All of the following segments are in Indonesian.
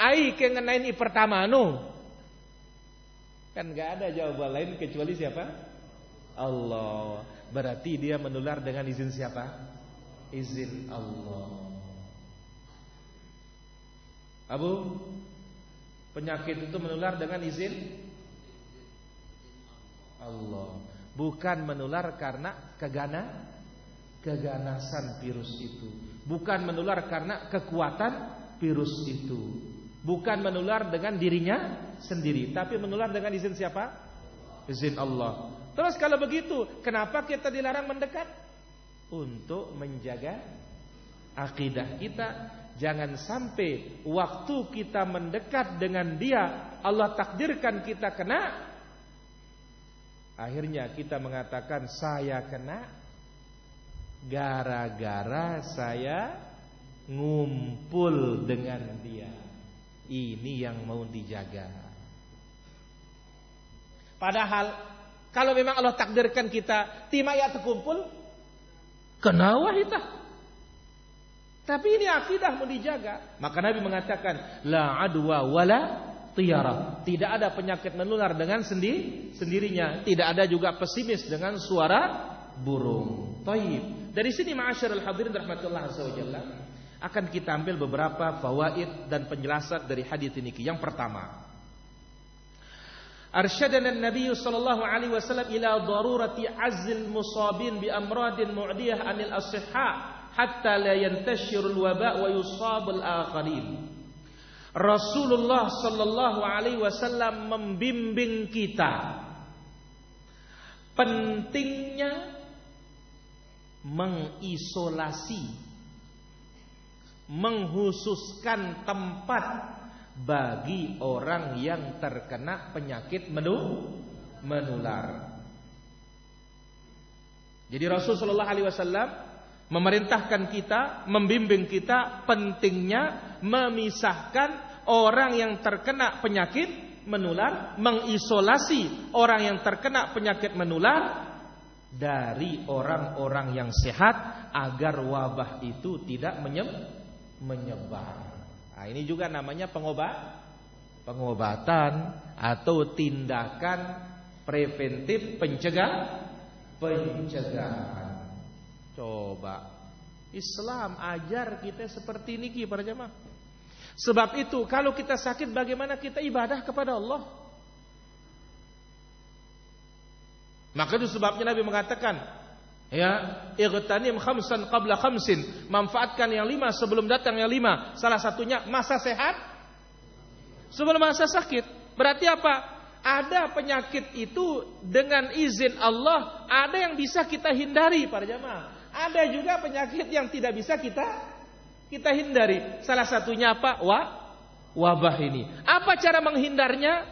ai kengenain i pertama nu. Kan gak ada jawaban lain kecuali siapa? Allah. Berarti dia menular dengan izin siapa? Izin Allah. Abu, penyakit itu menular dengan izin Allah. Bukan menular karena keganasan virus itu. Bukan menular karena kekuatan virus itu. Bukan menular dengan dirinya sendiri, tapi menular dengan izin siapa? Izin Allah. Terus kalau begitu, kenapa kita dilarang mendekat? Untuk menjaga akidah kita. Jangan sampai waktu kita mendekat dengan dia, Allah takdirkan kita kena. Akhirnya kita mengatakan saya kena gara-gara saya ngumpul dengan dia. Ini yang mau dijaga. Padahal kalau memang Allah takdirkan kita timaya terkumpul, kenapa kita? Tapi ini akidah mau dijaga. Maka Nabi mengatakan la adwa wala tiyara. Tidak ada penyakit menular dengan sendirinya. Tidak ada juga pesimis dengan suara burung. Taib. Dari sini ma'asyiral hadirin rahmatullah azza wa jalla, akan kita ambil beberapa fawaid dan penjelasan dari hadis ini. Yang pertama, arsyadana an-nabiy sallallahu alaihi wasallam ila darurati azl musabin bi amradin mu'diyah anil as-sihha hatta la yantashirul waba' wa yusabul akharin. Rasulullah sallallahu alaihi wasallam membimbing kita pentingnya mengisolasi, menghususkan tempat bagi orang yang terkena penyakit menular. Jadi Rasulullah sallallahu alaihi wasallam memerintahkan kita, membimbing kita pentingnya memisahkan orang yang terkena penyakit menular, mengisolasi orang yang terkena penyakit menular dari orang-orang yang sehat agar wabah itu tidak menyebar. Nah, ini juga namanya pengobatan atau tindakan preventif pencegahan. Coba Islam ajar kita seperti ini para jemaah. Sebab itu kalau kita sakit bagaimana kita ibadah kepada Allah? Maka itu sebabnya Nabi mengatakan, ya, igtanim khamsan qabla khamsin, manfaatkan yang 5 sebelum datang yang 5. Salah satunya masa sehat sebelum masa sakit. Berarti apa? Ada penyakit itu dengan izin Allah, ada yang bisa kita hindari para jemaah. Ada juga penyakit yang tidak bisa kita hindari. Salah satunya apa? Wabah ini. Apa cara menghindarnya?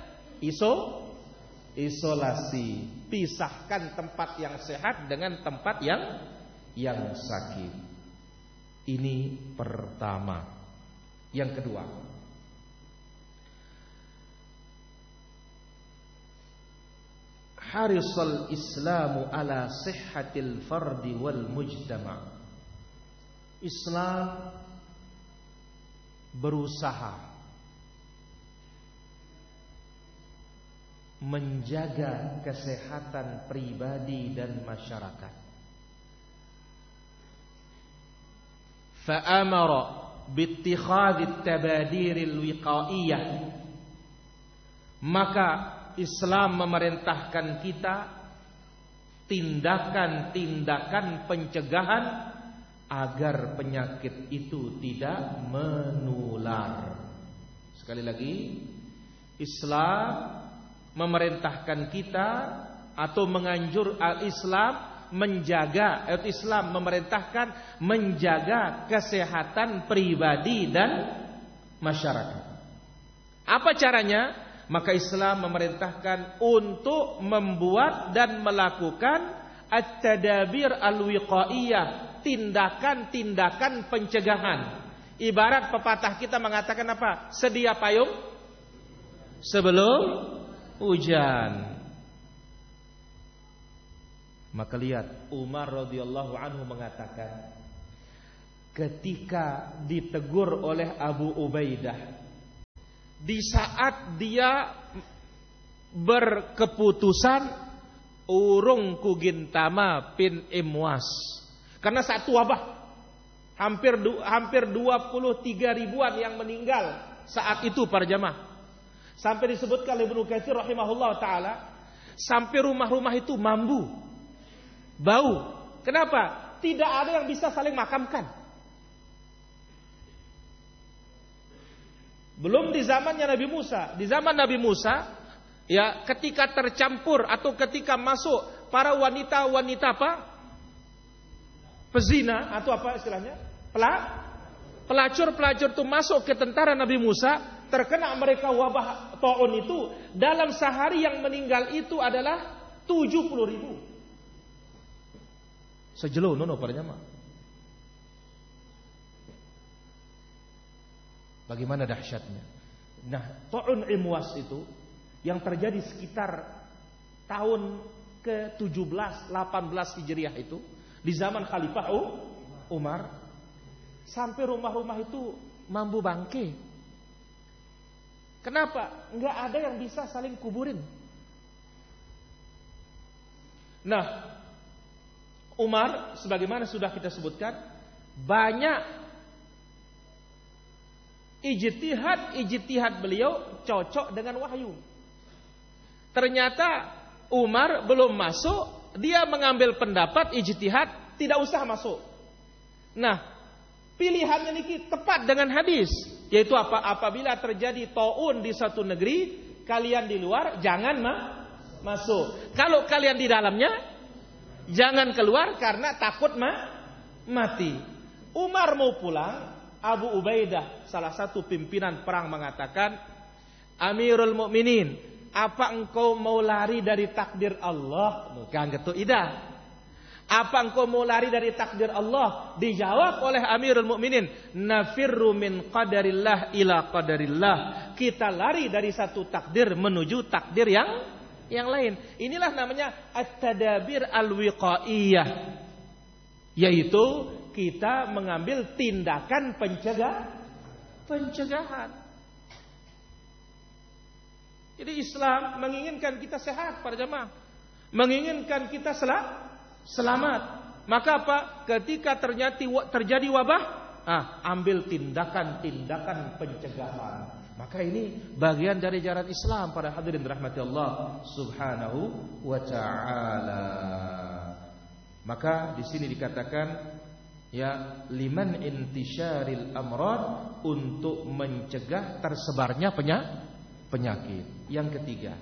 Isolasi. Pisahkan tempat yang sehat dengan tempat yang sakit. Ini pertama. Yang kedua, harisal Islamu ala sihhatil fardi wal mujtama'. Islam berusaha menjaga kesehatan pribadi dan masyarakat. Fa'amara bittikhadit tabadiril wiqaiyah. Maka Islam memerintahkan kita tindakan-tindakan pencegahan agar penyakit itu tidak menular. Sekali lagi, Islam memerintahkan kita atau menganjur Islam memerintahkan menjaga kesehatan pribadi dan masyarakat. Apa caranya? Maka Islam memerintahkan untuk membuat dan melakukan at-tadabir al-wiqaiyah, tindakan-tindakan pencegahan. Ibarat pepatah kita mengatakan apa? Sedia payung sebelum hujan. Maka lihat, Umar radhiyallahu anhu mengatakan ketika ditegur oleh Abu Ubaidah, di saat dia berkeputusan urung kugintama pin imwas. Karena satu wabah hampir 23 ribuan yang meninggal saat itu para jamaah. Sampai disebutkan oleh Ibnu Katsir rahimahullah taala, sampai rumah-rumah itu mambu, bau. Kenapa? Tidak ada yang bisa saling makamkan. Belum di zamannya Nabi Musa. Di zaman Nabi Musa, ya, ketika tercampur atau ketika masuk para wanita-wanita apa? Pezina atau apa istilahnya? Pelacur-pelacur itu masuk ke tentara Nabi Musa, terkena mereka wabah taun itu. Dalam sehari yang meninggal itu adalah 70 ribu. Sejelo nono pada jamaah. Bagaimana dahsyatnya. Nah, taun imwas itu yang terjadi sekitar tahun ke-17, 18 Hijriah itu, di zaman Khalifah Umar, sampai rumah-rumah itu mambu bangke. Kenapa? Enggak ada yang bisa saling kuburin. Nah, Umar, sebagaimana sudah kita sebutkan, banyak ijtihad beliau cocok dengan wahyu. Ternyata Umar belum masuk, dia mengambil pendapat ijtihad tidak usah masuk. Nah, pilihannya ini tepat dengan hadis, yaitu apa? Apabila terjadi taun di satu negeri, kalian di luar jangan masuk. Kalau kalian di dalamnya, jangan keluar karena takut mati. Umar mau pulang, Abu Ubaidah, salah satu pimpinan perang, mengatakan, Amirul Mukminin, apa engkau mau lari dari takdir Allah? Bukan gitu, idah. Apa engkau mau lari dari takdir Allah? Dijawab oleh Amirul Mukminin, nafirru min qadarillah ila qadarillah. Kita lari dari satu takdir menuju takdir yang lain. Inilah namanya at-tadabir al-wiqaiyah, yaitu kita mengambil tindakan pencegahan. Jadi Islam menginginkan kita sehat para jamaah, menginginkan kita selamat. Maka apa? Ketika terjadi wabah, ambil tindakan pencegahan. Maka ini bagian dari jalan Islam para hadirin rahmati Allah Subhanahu wa taala. Maka di sini dikatakan, ya, liman intisyaril amrad, untuk mencegah tersebarnya penyakit. Yang ketiga,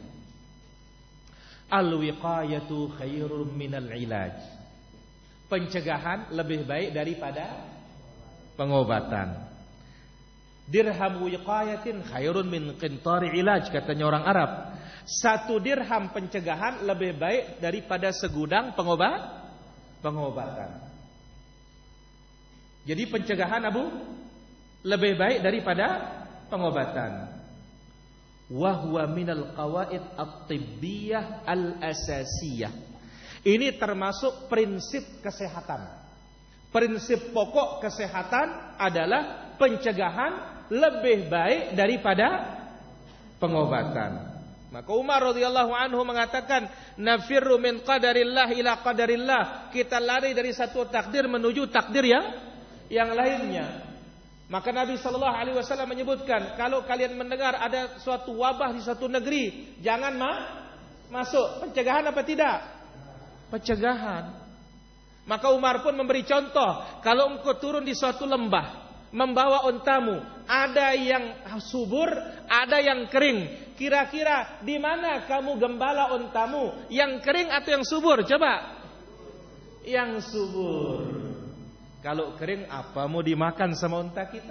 al-wiqayatu khairun minal ilaj. Pencegahan lebih baik daripada pengobatan. Dirham wiqayatin khairun min qintari ilaj, katanya orang Arab. Satu dirham pencegahan lebih baik daripada segudang pengobatan. Jadi pencegahan lebih baik daripada pengobatan. Wa huwa minal qawaid at-tibbiyah al-asasiyah. Ini termasuk prinsip kesehatan. Prinsip pokok kesehatan adalah pencegahan lebih baik daripada pengobatan. Maka Umar radhiyallahu anhu mengatakan, nafirru min qadarillah ila qadarillah. Kita lari dari satu takdir menuju takdir yang lainnya. Maka Nabi sallallahu alaihi wasallam menyebutkan, kalau kalian mendengar ada suatu wabah di suatu negeri, jangan masuk. Pencegahan apa tidak? Pencegahan. Maka Umar pun memberi contoh, kalau engkau turun di suatu lembah membawa untamu, ada yang subur, ada yang kering. Kira-kira di mana kamu gembala untamu? Yang kering atau yang subur? Coba. Yang subur. Kalau kering, apa mau dimakan sama unta kita?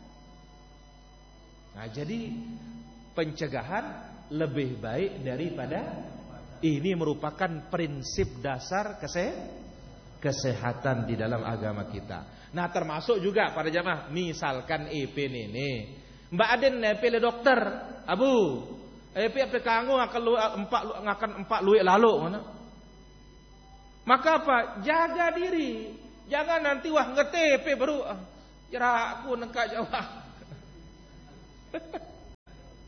Nah, jadi pencegahan lebih baik daripada, ini merupakan prinsip dasar kesehatan di dalam agama kita. Nah, termasuk juga para jamaah, misalkan EP ini, Mbak Aden nepele dokter, Abu, EP apa kanggo ngakan empat luik lalu mana? Maka apa? Jaga diri. Jangan nanti wah ngetepe baru jarak aku nengka jawab.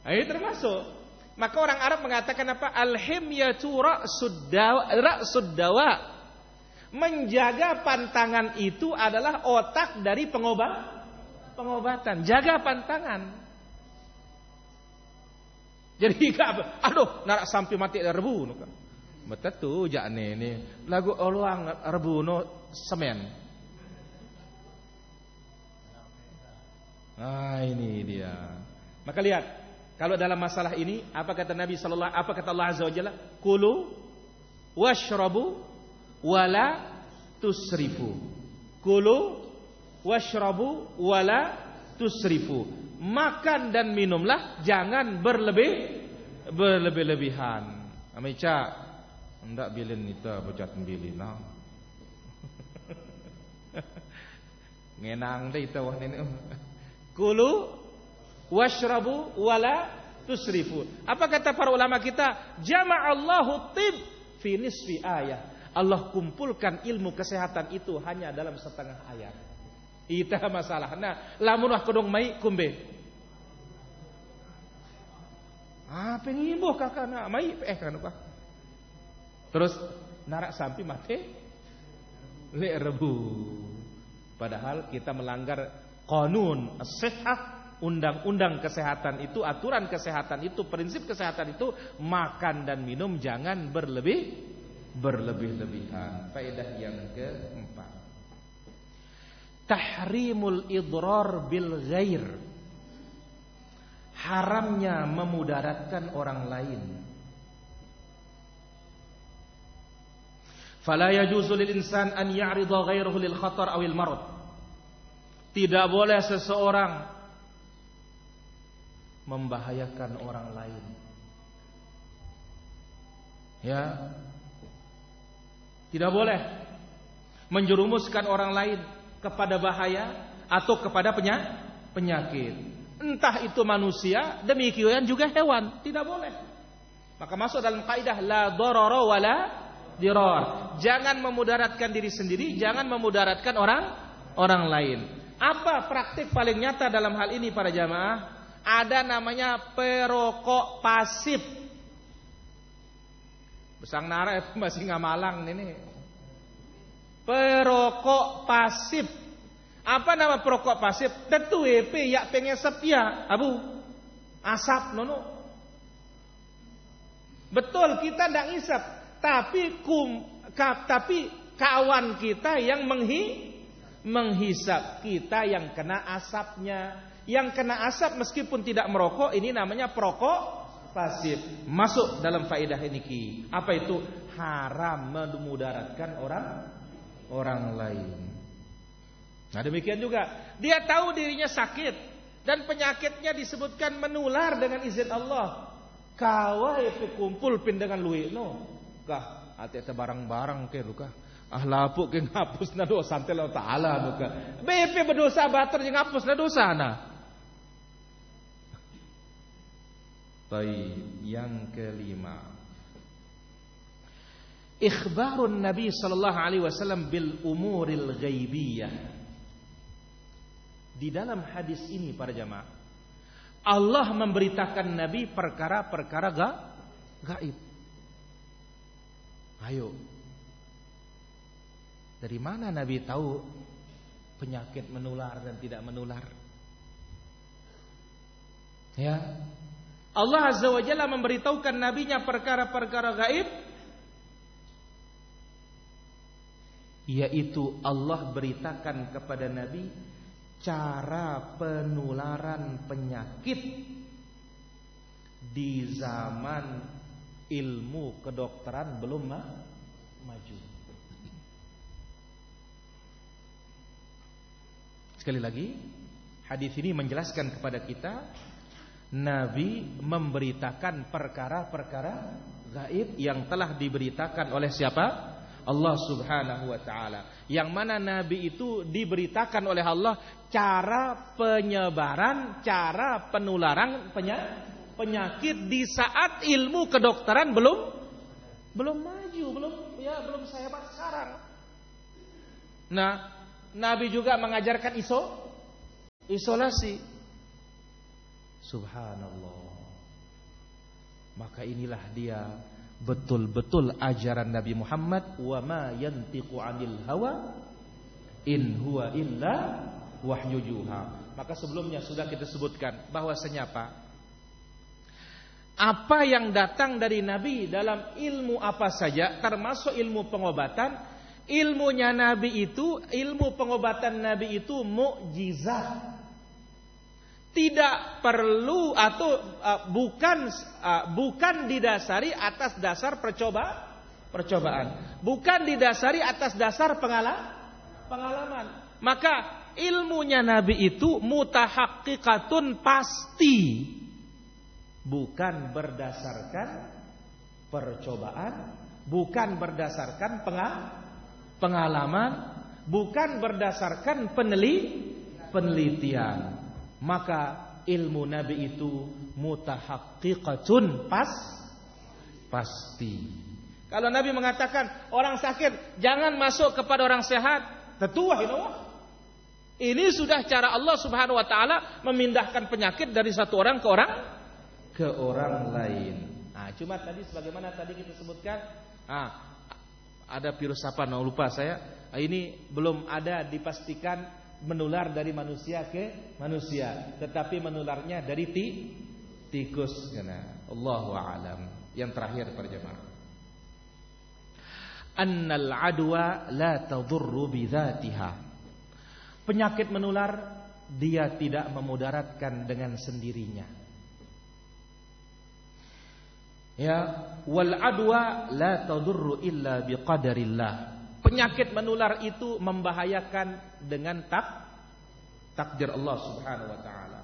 Ini termasuk. Maka orang Arab mengatakan apa? Al-himyatu ra'sud dawa. Menjaga pantangan itu adalah otak dari pengobatan. Jaga pantangan. Jadi aduh, narak sampai mati rebu. Betul tuh jakne ini. Lagu oluang rebu no semen. Ini dia. Maka lihat, kalau dalam masalah ini apa kata Nabi sallallahu apa kata Allah Azza wa Jalla? Kulu washrabu wala tusrifu. Kulu washrabu wala tusrifu. Makan dan minumlah, jangan berlebih-lebihan. Amica, hendak bilin kita bocatan bilin nah. Ngenang deh itu wah ini. Kulu washrabu wala tusrifu. Apa kata para ulama kita? Jama'allahu tib fi nisfi ayat. Allah kumpulkan ilmu kesehatan itu hanya dalam setengah ayat. Itu masalah. Nah, lamun wah kodong mai kumbe. Pengibuh kakak nak mai kan apa? Terus narak sampai mati le rebu. Padahal kita melanggar qanun as-sihhah, undang-undang kesehatan itu, aturan kesehatan itu, prinsip kesehatan itu, makan dan minum jangan berlebih-lebihan. Faedah yang keempat, tahrimul idrar bil ghair. Haramnya memudaratkan orang lain. Fala yajuzu lil insan an ya'rida ghairahu lil khatar awil marad. Tidak boleh seseorang membahayakan orang lain. Ya. Tidak boleh menjerumuskan orang lain kepada bahaya atau kepada penyakit. Entah itu manusia, demikian juga hewan, tidak boleh. Maka masuk dalam kaidah la darara wala dirar. Jangan memudaratkan diri sendiri, jangan memudaratkan orang lain. Apa praktik paling nyata dalam hal ini para jamaah? Ada namanya perokok pasif. Besang nara masih ngamalang ini. Perokok pasif. Apa nama perokok pasif? Tentu EP ya pengesep ya, Abu. Asap nono. Betul kita ndak ngisap, tapi kawan kita yang menghisap, kita yang kena asapnya. Yang kena asap meskipun tidak merokok, ini namanya perokok pasif. Masuk dalam faedah ini ki. Apa itu? Haram memudaratkan orang lain. Nah demikian juga, dia tahu dirinya sakit dan penyakitnya disebutkan menular dengan izin Allah. Kawai kumpul pin dengan luik no. Kah ati barang-barang ke luka. Lapuk ke ngapus na dosa santai Allah Taala luka. BP berdosa bater jeung ngapus na dosa na. Baik, yang kelima. Ikhbarun Nabi sallallahu alaihi wasallam bil umuril ghaibiyah. Di dalam hadis ini para jamaah, Allah memberitakan Nabi perkara-perkara gaib. Ayo, dari mana Nabi tahu penyakit menular dan tidak menular? Ya, Allah Azza wa Jalla memberitahukan Nabinya perkara-perkara gaib, yaitu Allah beritakan kepada Nabi cara penularan penyakit di zaman ilmu kedokteran belum maju. Sekali lagi, hadis ini menjelaskan kepada kita Nabi memberitakan perkara-perkara gaib yang telah diberitakan oleh siapa? Allah Subhanahu wa ta'ala. Yang mana Nabi itu diberitakan oleh Allah cara penyebaran, cara penularan penyakit di saat ilmu kedokteran belum maju, belum sehebat sekarang. Nah, Nabi juga mengajarkan isolasi. Subhanallah. Maka inilah dia betul-betul ajaran Nabi Muhammad, wa ma yantiqu 'anil hawa in huwa illa wahyu yuha. Maka sebelumnya sudah kita sebutkan bahwasanya apa yang datang dari Nabi dalam ilmu apa saja, termasuk ilmu pengobatan, ilmunya Nabi itu, ilmu pengobatan Nabi itu mukjizat. Tidak perlu atau bukan didasari atas dasar percobaan, bukan didasari atas dasar pengalaman. Maka ilmunya Nabi itu mutahaqqiqatun, pasti, bukan berdasarkan percobaan, bukan berdasarkan pengalaman, bukan berdasarkan penelitian. Maka ilmu Nabi itu mutahaqqiqatun, pasti. Kalau Nabi mengatakan orang sakit jangan masuk kepada orang sehat, tentu wahyu. Ini sudah cara Allah Subhanahu wa taala memindahkan penyakit dari satu orang ke orang lain. Nah, cuma tadi sebagaimana tadi kita sebutkan, ada virus apa? Lupa saya. Ini belum ada dipastikan menular dari manusia ke manusia, tetapi menularnya dari tikus. Karena Allahu a'lam. Yang terakhir para jemaah, annal adwa la tadurru bidzatiha. Penyakit menular dia tidak memudaratkan dengan sendirinya. Ya, wal adwa la tadurru illa biqadarillah. Penyakit menular itu membahayakan dengan takdir Allah Subhanahu wa taala.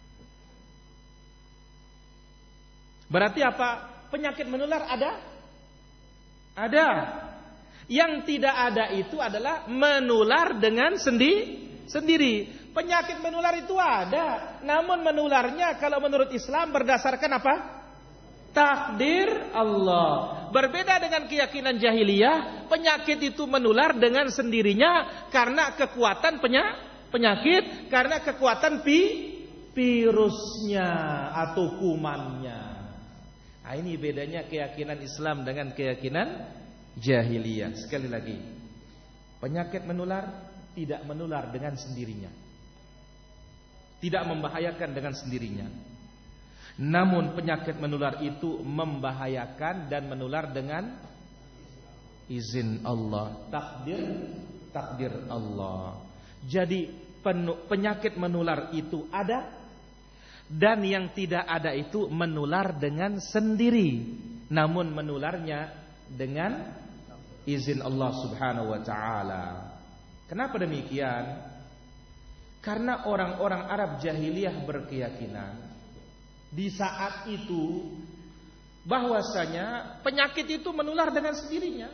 Berarti apa? Penyakit menular ada? Ada. Yang tidak ada itu adalah menular dengan sendiri. Penyakit menular itu ada, namun menularnya kalau menurut Islam berdasarkan apa? Takdir Allah. Berbeda dengan keyakinan jahiliyah, penyakit itu menular dengan sendirinya karena kekuatan penyakit, karena kekuatan virusnya atau kumannya. Nah, ini bedanya keyakinan Islam dengan keyakinan jahiliyah. Sekali lagi, penyakit menular tidak menular dengan sendirinya, tidak membahayakan dengan sendirinya. Namun penyakit menular itu membahayakan dan menular dengan izin Allah, takdir Allah. Jadi penyakit menular itu ada, dan yang tidak ada itu menular dengan sendiri, namun menularnya dengan izin Allah Subhanahu wa taala. Kenapa demikian? Karena orang-orang Arab jahiliyah berkeyakinan di saat itu bahwasanya penyakit itu menular dengan sendirinya,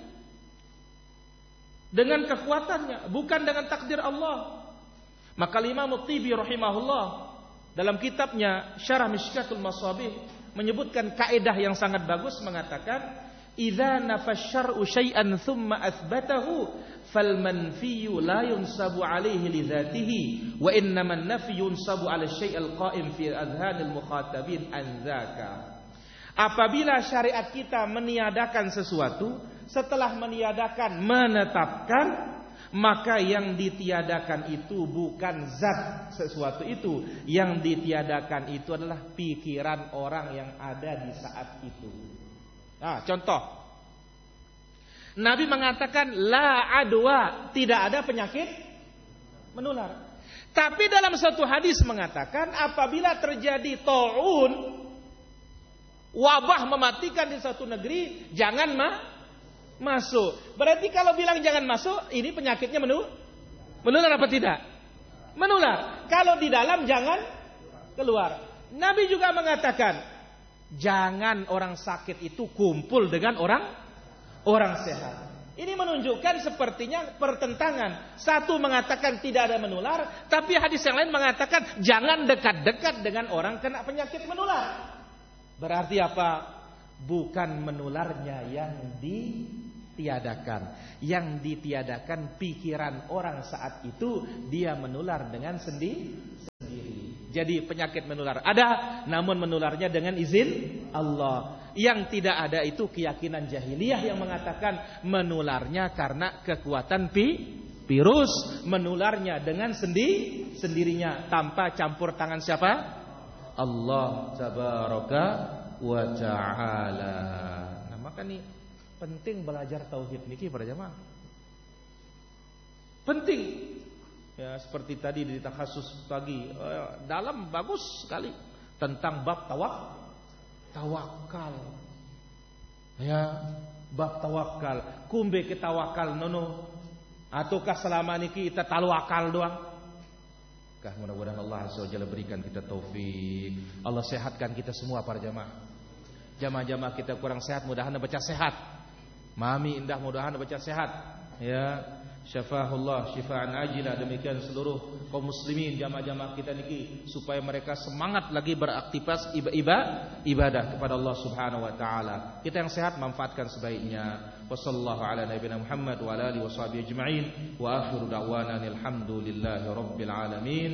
dengan kekuatannya, bukan dengan takdir Allah. Maka Imam Tibi rahimahullah dalam kitabnya Syarah Mishkatul Masabih menyebutkan kaidah yang sangat bagus, mengatakan idza nafasyar'u syai'an thumma athbatahu fal manfiyu la yunsabu alaihi li dzatihi wa innaman nafyu yunsabu ala syai'il qa'im fi adhanil mukhatabin an dzaka. Apabila syariat kita meniadakan sesuatu, setelah meniadakan menetapkan, maka yang ditiadakan itu bukan zat sesuatu itu, yang ditiadakan itu adalah pikiran orang yang ada di saat itu. Nah, contoh, Nabi mengatakan la adwa, tidak ada penyakit menular. Tapi dalam satu hadis mengatakan apabila terjadi ta'un, wabah mematikan di satu negeri, jangan masuk. Berarti kalau bilang jangan masuk, ini penyakitnya menular apa tidak? Menular. Kalau di dalam jangan keluar. Nabi juga mengatakan jangan orang sakit itu kumpul dengan orang sehat. Ini menunjukkan sepertinya pertentangan. Satu mengatakan tidak ada menular, tapi hadis yang lain mengatakan jangan dekat-dekat dengan orang kena penyakit menular. Berarti apa? Bukan menularnya yang ditiadakan. Yang ditiadakan pikiran orang saat itu, dia menular dengan sendiri. jadi penyakit menular. Ada, namun menularnya dengan izin Allah. Yang tidak ada itu keyakinan jahiliyah yang mengatakan menularnya karena kekuatan virus, menularnya dengan sendirinya tanpa campur tangan siapa? Allah tabaraka wa ta'ala. Nah, maka nih penting belajar tauhid niki para jamaah. Penting. Ya, seperti tadi di takhasus pagi, dalam bagus sekali tentang bab tawakal. Ya, bab tawakal. Kumbe kita tawakal nono ataukah selama niki kita tawakal doang? Kah mudah-mudahan Allah Azza wa Jalla berikan kita taufik. Allah sehatkan kita semua para jamaah. Jamaah-jamaah kita kurang sehat, mudahan baca sehat. Mami indah, mudahan baca sehat. Ya, syafahullah syifaan ajilah. Demikian seluruh kaum muslimin jamaah-jamaah kita niki supaya mereka semangat lagi beraktivitas ibadah kepada Allah Subhanahu wa taala. Kita yang sehat manfaatkan sebaiknya. Wassallallahu ala nabiyina Muhammad wa ala alihi washabihi ajma'in wa akhiru da'wana alhamdulillahi rabbil alamin.